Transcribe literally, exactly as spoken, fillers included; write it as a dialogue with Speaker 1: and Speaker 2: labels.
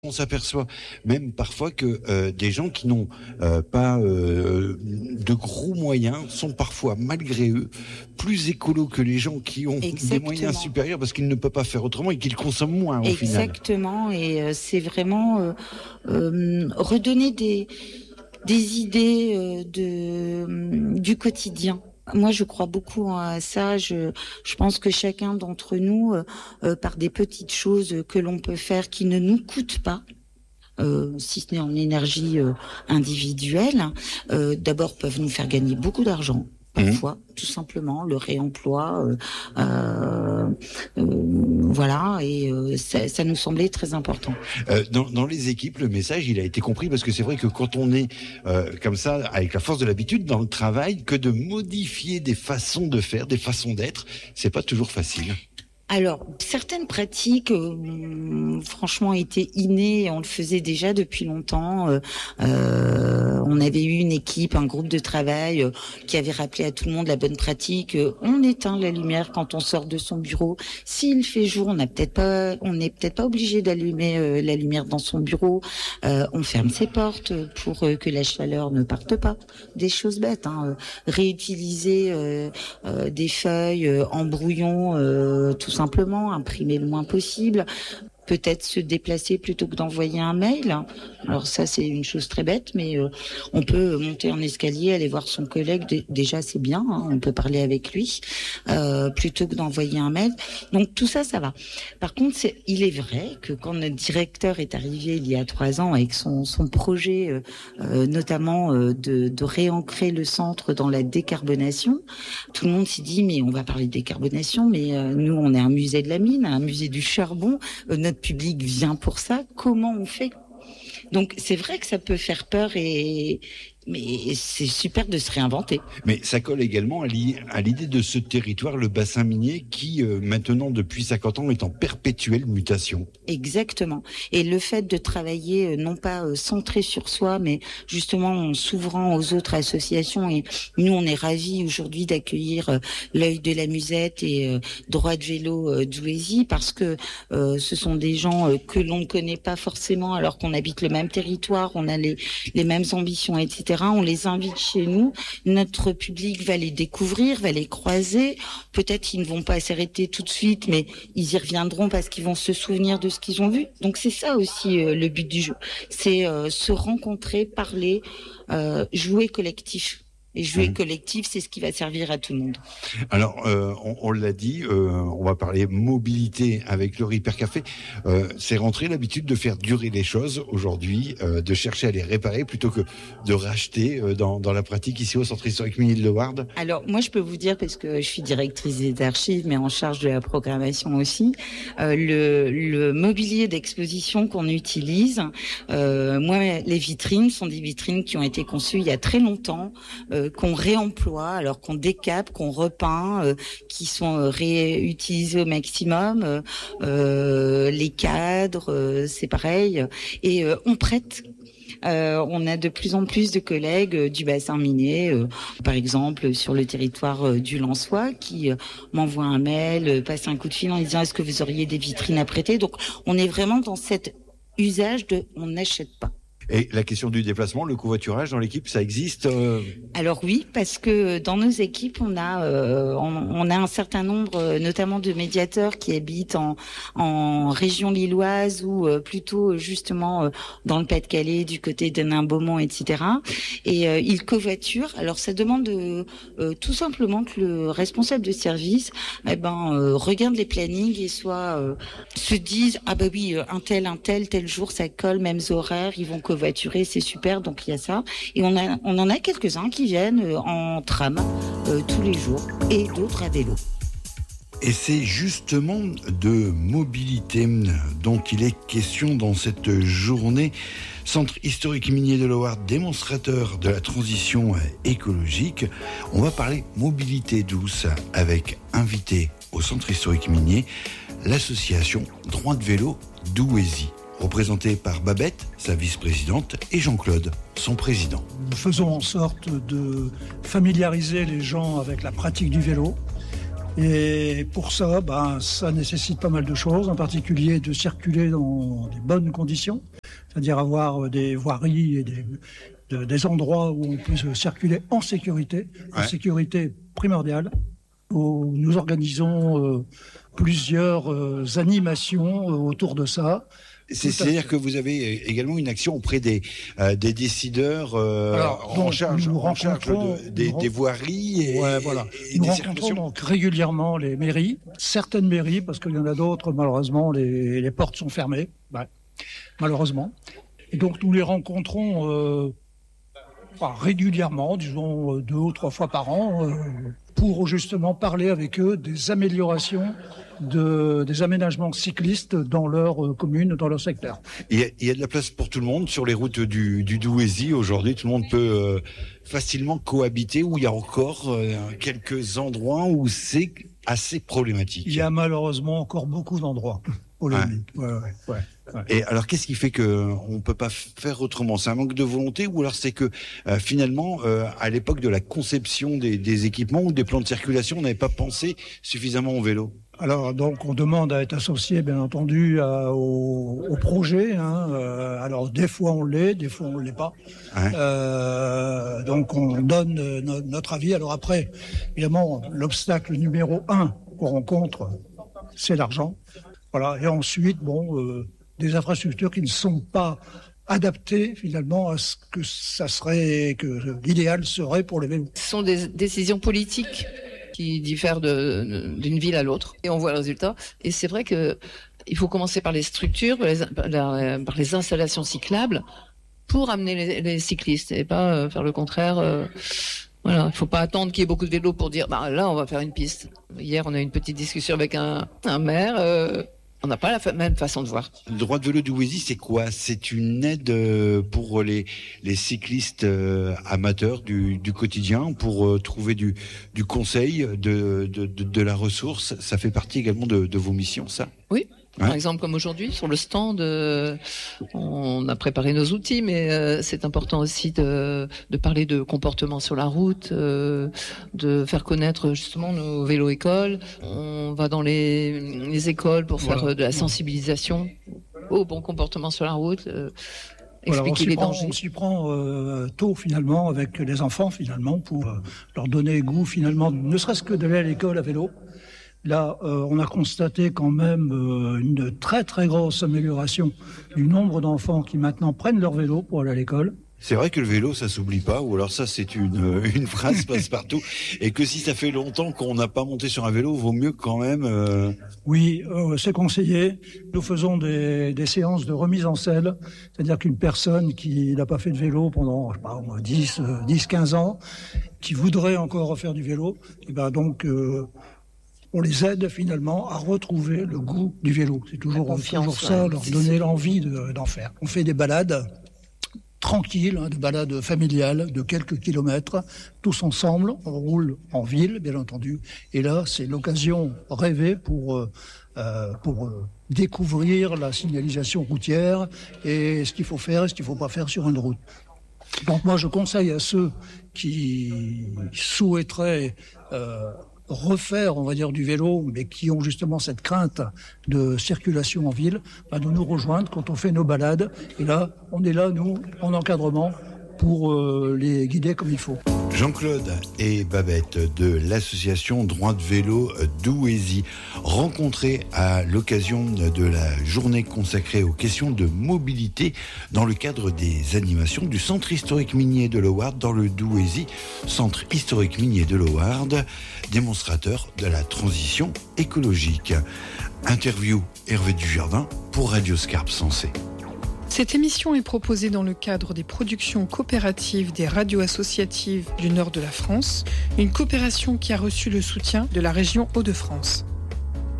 Speaker 1: On s'aperçoit même parfois que euh, des gens qui n'ont euh, pas euh, de gros moyens sont parfois, malgré eux, plus écolos que les gens qui ont
Speaker 2: Exactement.
Speaker 1: des moyens supérieurs parce qu'ils ne peuvent pas faire autrement et qu'ils consomment moins au final.
Speaker 2: Exactement, et euh, c'est vraiment euh, euh, redonner des, des idées euh, de, du quotidien. Moi, je crois beaucoup à ça. Je, je pense que chacun d'entre nous, euh, euh, par des petites choses que l'on peut faire qui ne nous coûtent pas, euh, si ce n'est en énergie euh, individuelle, euh, d'abord peuvent nous faire gagner beaucoup d'argent. Parfois, mmh. tout simplement, le réemploi, euh, euh, euh, voilà, et euh, ça, ça nous semblait très important.
Speaker 1: Euh, dans, dans les équipes, le message, il a été compris parce que c'est vrai que quand on est euh, comme ça, avec la force de l'habitude dans le travail, que de modifier des façons de faire, des façons d'être, c'est pas toujours facile.
Speaker 2: Alors, certaines pratiques, euh, franchement, étaient innées. On le faisait déjà depuis longtemps. Euh, euh, on avait eu une équipe, un groupe de travail euh, qui avait rappelé à tout le monde la bonne pratique. Euh, on éteint la lumière quand on sort de son bureau. S'il fait jour, on n'a peut-être pas, on n'est peut-être pas obligé d'allumer euh, la lumière dans son bureau. Euh, on ferme ses portes pour euh, que la chaleur ne parte pas. Des choses bêtes. Hein. Réutiliser euh, euh, des feuilles euh, en brouillon, euh, tout ça. Simplement, imprimer le moins possible, peut-être se déplacer plutôt que d'envoyer un mail. Alors ça, c'est une chose très bête, mais euh, on peut monter en escalier, aller voir son collègue, D- déjà c'est bien, hein, on peut parler avec lui, euh, plutôt que d'envoyer un mail. Donc tout ça, ça va. Par contre, c'est, il est vrai que quand notre directeur est arrivé il y a trois ans avec son, son projet, euh, euh, notamment euh, de, de réancrer le centre dans la décarbonation, tout le monde s'est dit, mais on va parler de décarbonation, mais euh, nous, on est un musée de la mine, un musée du charbon, euh, notre public vient pour ça, comment on fait ? Donc c'est vrai que ça peut faire peur, et mais c'est super de se réinventer.
Speaker 1: Mais ça colle également à l'idée de ce territoire, le bassin minier, qui euh, maintenant depuis cinquante ans est en perpétuelle mutation.
Speaker 2: Exactement. Et le fait de travailler non pas euh, centré sur soi, mais justement en s'ouvrant aux autres associations. Et nous, on est ravis aujourd'hui d'accueillir euh, l'œil de la Musette et euh, Droit de vélo euh, Douaisis, parce que euh, ce sont des gens euh, que l'on ne connaît pas forcément, alors qu'on habite le même territoire, on a les, les mêmes ambitions, et cetera. On les invite chez nous, notre public va les découvrir, va les croiser, peut-être qu'ils ne vont pas s'arrêter tout de suite, mais ils y reviendront parce qu'ils vont se souvenir de ce qu'ils ont vu. Donc c'est ça aussi euh, le but du jeu, c'est euh, se rencontrer, parler, euh, jouer collectif. Et jouer mmh. collectif, c'est ce qui va servir à tout le monde.
Speaker 1: Alors, euh, on, on l'a dit, euh, on va parler mobilité avec le Hyper Café. Euh, c'est rentré l'habitude de faire durer les choses aujourd'hui, euh, de chercher à les réparer plutôt que de racheter euh, dans, dans la pratique ici au Centre historique minier de Leward.
Speaker 2: Alors, moi, je peux vous dire, parce que je suis directrice des archives, mais en charge de la programmation aussi, euh, le, le mobilier d'exposition qu'on utilise, euh, moi, les vitrines sont des vitrines qui ont été conçues il y a très longtemps, euh, qu'on réemploie, alors qu'on décape, qu'on repeint, euh, qui sont euh, réutilisés au maximum. Euh, euh, les cadres, euh, c'est pareil. Et euh, on prête. Euh, on a de plus en plus de collègues euh, du bassin minier, euh, par exemple sur le territoire euh, du Lensois, qui euh, m'envoient un mail, euh, passent un coup de fil en disant est-ce que vous auriez des vitrines à prêter. Donc on est vraiment dans cet usage de on n'achète pas.
Speaker 1: Et la question du déplacement, le covoiturage dans l'équipe, ça existe euh...
Speaker 2: Alors oui, parce que dans nos équipes, on a euh, on, on a un certain nombre, notamment de médiateurs qui habitent en en région lilloise ou euh, plutôt justement euh, dans le Pas-de-Calais, du côté de Nain-Beaumont, et cetera. Et euh, ils covoiturent. Alors ça demande euh, euh, tout simplement que le responsable de service, eh ben euh, regarde les plannings et soit euh, se dise ah bah oui un tel un tel tel jour ça colle, mêmes horaires, ils vont covoiturer. Voiturer, c'est super, donc il y a ça. Et on, a, on en a quelques-uns qui viennent euh, en tram euh, tous les jours et d'autres à vélo.
Speaker 1: Et c'est justement de mobilité dont il est question dans cette journée. Centre historique minier de Leward, démonstrateur de la transition écologique. On va parler mobilité douce avec invité au Centre historique minier l'association Droit de vélo Douaisis, représenté par Babette, sa vice-présidente, et Jean-Claude, son président.
Speaker 3: Nous faisons en sorte de familiariser les gens avec la pratique du vélo, Et pour ça, ben, ça nécessite pas mal de choses, en particulier de circuler dans des bonnes conditions, c'est-à-dire avoir des voiries et des, de, des endroits où on peut circuler en sécurité, ouais. en sécurité primordiale, où nous organisons euh, plusieurs euh, animations euh, autour de ça.
Speaker 1: C'est, c'est-à-dire que vous avez également une action auprès des, euh, des décideurs euh, Alors, donc, en charge, en charge de, des, des voiries et,
Speaker 3: ouais, voilà. et, et nous des rencontrons donc régulièrement les mairies, certaines mairies, parce qu'il y en a d'autres, malheureusement, les, les portes sont fermées, ouais, malheureusement. Et donc nous les rencontrons euh, enfin, régulièrement, disons deux ou trois fois par an, euh, pour justement parler avec eux des améliorations de, des aménagements cyclistes dans leur euh, commune, dans leur secteur.
Speaker 1: Il y, a, il y a de la place pour tout le monde sur les routes du, du Douaisis aujourd'hui. Tout le monde peut euh, facilement cohabiter, où il y a encore euh, quelques endroits où c'est assez problématique.
Speaker 3: Il y a malheureusement encore beaucoup d'endroits polémiques. Ouais. Ouais, ouais, ouais, ouais.
Speaker 1: Et alors, qu'est-ce qui fait qu'on ne peut pas faire autrement ? C'est un manque de volonté, ou alors c'est que euh, finalement, euh, à l'époque de la conception des, des équipements ou des plans de circulation, on n'avait pas pensé suffisamment au vélo ?
Speaker 3: Alors, donc, on demande à être associé, bien entendu, à, au, au projet. Hein. Euh, alors, des fois, on l'est, des fois, on ne l'est pas. Ouais. Euh, donc, on donne no- notre avis. Alors après, évidemment, l'obstacle numéro un qu'on rencontre, c'est l'argent. Voilà. Et ensuite, bon, euh, des infrastructures qui ne sont pas adaptées, finalement, à ce que ça serait, que l'idéal serait pour les vélos.
Speaker 4: Ce sont des décisions politiques qui diffèrent de, de, d'une ville à l'autre, et on voit le résultat. Et c'est vrai que il faut commencer par les structures, par les, par la, par les installations cyclables, pour amener les, les cyclistes, et pas euh, faire le contraire. Euh, voilà, il faut pas attendre qu'il y ait beaucoup de vélos pour dire, bah là, on va faire une piste. Hier, on a eu une petite discussion avec un, un maire. Euh, On n'a pas la fa- même façon de voir.
Speaker 1: Le droit de vélo du Douaisis, c'est quoi ? C'est une aide pour les, les cyclistes euh, amateurs du, du quotidien, pour euh, trouver du, du conseil, de, de, de, de la ressource. Ça fait partie également de, de vos missions, ça ?
Speaker 4: Oui. Ouais. Par exemple, comme aujourd'hui, sur le stand, euh, on a préparé nos outils, mais euh, c'est important aussi de, de parler de comportement sur la route, euh, de faire connaître justement nos vélos-écoles. On va dans les, les écoles pour faire voilà. de la sensibilisation au bon comportement sur la route. Euh,
Speaker 3: Voilà,
Speaker 4: expliquer
Speaker 3: on
Speaker 4: les
Speaker 3: prend,
Speaker 4: dangers.
Speaker 3: On s'y prend euh, tôt finalement avec les enfants finalement pour euh, leur donner goût finalement, ne serait-ce que d'aller à l'école à vélo. Là, euh, on a constaté quand même euh, une très très grosse amélioration du nombre d'enfants qui maintenant prennent leur vélo pour aller à l'école.
Speaker 1: C'est vrai que le vélo, ça s'oublie pas, ou alors ça, c'est une, une phrase passe-partout, et que si ça fait longtemps qu'on n'a pas monté sur un vélo, vaut mieux quand même... Euh...
Speaker 3: Oui, euh, c'est conseillé. Nous faisons des, des séances de remise en selle, c'est-à-dire qu'une personne qui n'a pas fait de vélo pendant, je sais pas, dix, quinze ans, qui voudrait encore refaire du vélo, et ben donc... Euh, on les aide finalement à retrouver le goût du vélo. C'est toujours, toujours ça, ouais, leur donner l'envie de, d'en faire. On fait des balades tranquilles, hein, des balades familiales de quelques kilomètres, tous ensemble. On roule en ville, bien entendu. Et là, c'est l'occasion rêvée pour, euh, pour euh, découvrir la signalisation routière et ce qu'il faut faire et ce qu'il ne faut pas faire sur une route. Donc moi, je conseille à ceux qui souhaiteraient... Euh, refaire, on va dire, du vélo, mais qui ont justement cette crainte de circulation en ville, bah, de nous rejoindre quand on fait nos balades. Et là, on est là, nous, en encadrement, pour euh, les guider comme il faut.
Speaker 1: Jean-Claude et Babette de l'association Droit de Vélo Douaisis, rencontrés à l'occasion de la journée consacrée aux questions de mobilité dans le cadre des animations du Centre historique minier de Loward dans le Douaisis, Centre historique minier de Loward, démonstrateur de la transition écologique. Interview Hervé Dujardin pour Radio Scarpe Sensée.
Speaker 5: Cette émission est proposée dans le cadre des productions coopératives des radios associatives du nord de la France, une coopération qui a reçu le soutien de la région Hauts-de-France.